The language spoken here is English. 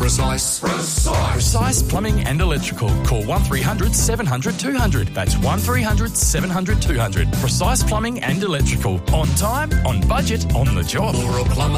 Precise. Precise Plumbing and Electrical. Call 1300 700 200. That's 1300 700 200. Precise Plumbing and Electrical. On time, on budget, on the job. For a plumber